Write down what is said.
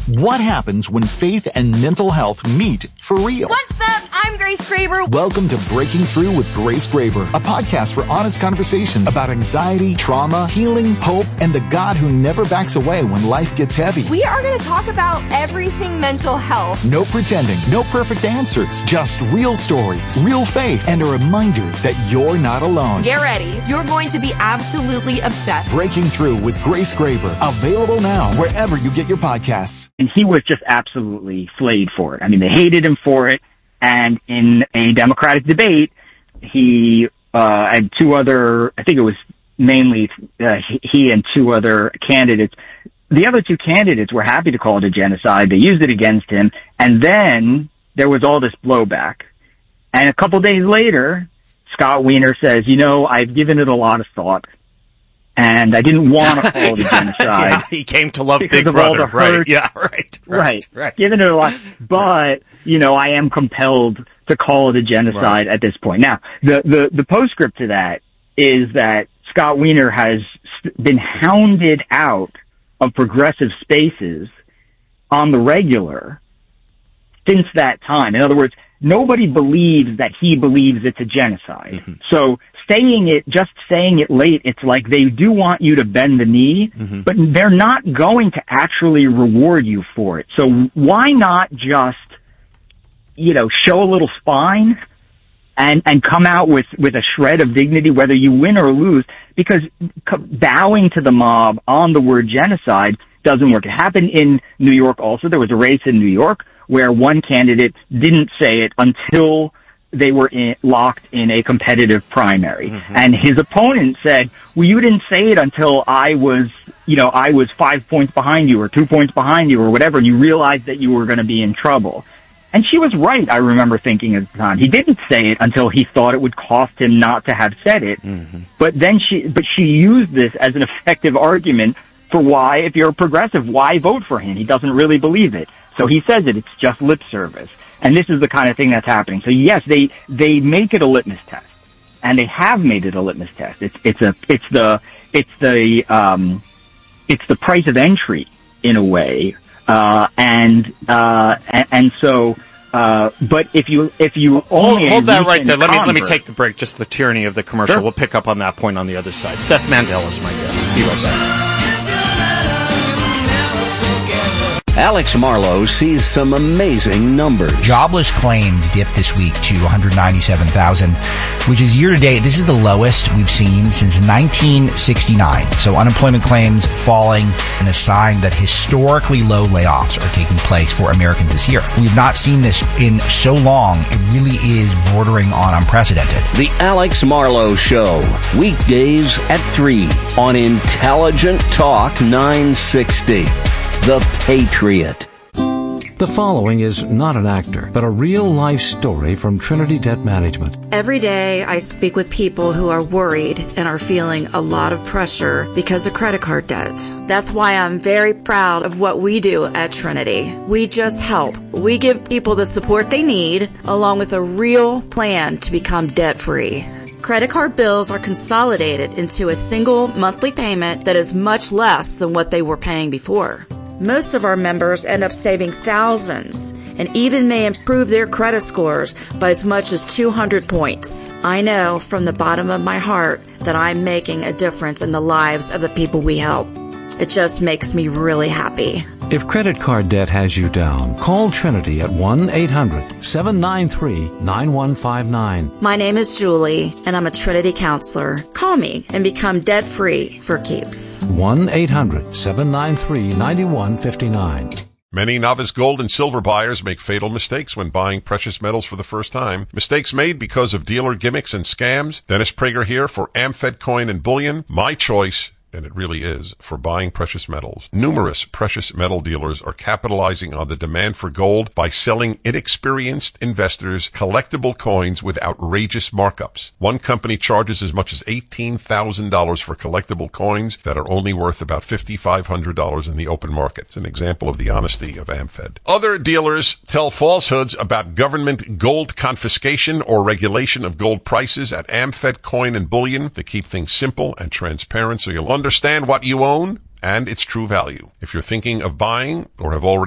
What happens when faith and mental health meet for real? What's up? I'm Grace Graber. Welcome to Breaking Through with Grace Graber, a podcast for honest conversations about anxiety, trauma, healing, hope, and the God who never backs away when life gets heavy. We are going to talk about everything mental health. No pretending, no perfect answers, just real stories, real faith, and a reminder that you're not alone. Get ready. You're going to be absolutely obsessed. Breaking Through with Grace Graber, available now wherever you get your podcasts. And he was just absolutely flayed for it. I mean, they hated him for it. And in a Democratic debate, he had two other, I think it was mainly he and two other candidates. The other two candidates were happy to call it a genocide. They used it against him. And then there was all this blowback. And a couple days later, Scott Wiener says, I've given it a lot of thought. And I didn't want to call it a genocide. Yeah, he came to love Big Brother, right? Yeah, right. Given it a lot, but I am compelled to call it a genocide at this point. Now, the postscript to that is that Scott Wiener has been hounded out of progressive spaces on the regular since that time. In other words, nobody believes that he believes it's a genocide. Mm-hmm. So saying it late, it's like they do want you to bend the knee, but they're not going to actually reward you for it. So why not just, show a little spine and come out with a shred of dignity, whether you win or lose, because bowing to the mob on the word genocide doesn't work. It happened in New York also. There was a race in New York where one candidate didn't say it until they were locked in a competitive primary. And his opponent said, well, you didn't say it until I was 5 points behind you or 2 points behind you or whatever, and you realized that you were going to be in trouble. And she was right, I remember thinking at the time. He didn't say it until he thought it would cost him not to have said it. But she used this as an effective argument for why, if you're a progressive, why vote for him? He doesn't really believe it. So he says it. It's just lip service. And this is the kind of thing that's happening. So yes, they make it a litmus test, and they have made it a litmus test. It's the price of entry in a way. And so, but if you only hold that right there. Let me take the break. Just the tyranny of the commercial. Sure. We'll pick up on that point on the other side. Seth Mandel is my guest. Be right back. Alex Marlowe sees some amazing numbers. Jobless claims dipped this week to 197,000, which is year to date. This is the lowest we've seen since 1969. So unemployment claims falling, and a sign that historically low layoffs are taking place for Americans this year. We've not seen this in so long. It really is bordering on unprecedented. The Alex Marlowe Show, weekdays at 3 on Intelligent Talk 960. The Patriot. The following is not an actor, but a real-life story from Trinity Debt Management. Every day I speak with people who are worried and are feeling a lot of pressure because of credit card debt. That's why I'm very proud of what we do at Trinity. We just help. We give people the support they need, along with a real plan to become debt-free. Credit card bills are consolidated into a single monthly payment that is much less than what they were paying before. Most of our members end up saving thousands and even may improve their credit scores by as much as 200 points. I know from the bottom of my heart that I'm making a difference in the lives of the people we help. It just makes me really happy. If credit card debt has you down, call Trinity at 1-800-793-9159. My name is Julie, and I'm a Trinity counselor. Call me and become debt-free for keeps. 1-800-793-9159. Many novice gold and silver buyers make fatal mistakes when buying precious metals for the first time. Mistakes made because of dealer gimmicks and scams. Dennis Prager here for Amfed Coin and Bullion. My choice, and it really is, for buying precious metals. Numerous precious metal dealers are capitalizing on the demand for gold by selling inexperienced investors collectible coins with outrageous markups. One company charges as much as $18,000 for collectible coins that are only worth about $5,500 in the open market. It's an example of the honesty of Amfed. Other dealers tell falsehoods about government gold confiscation or regulation of gold prices at Amfed Coin and Bullion to keep things simple and transparent so you'll understand what you own and its true value. If you're thinking of buying or have already